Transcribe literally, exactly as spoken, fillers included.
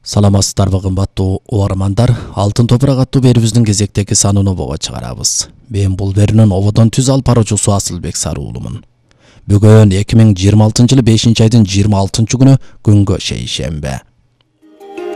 Саламатсыздарбы кымбаттуу угармандар, Алтын топурак аттуу берүүбүздүн кезектеги санын обого чыгарабыз. Мен бул берүүнүн ободон түз алып баруучусу Асылбек Саруулумун. Бүгүн эки миң жыйырма алтынчы жылы бешинчи айдын жыйырма алтынчы күнү күнгө шейшембе.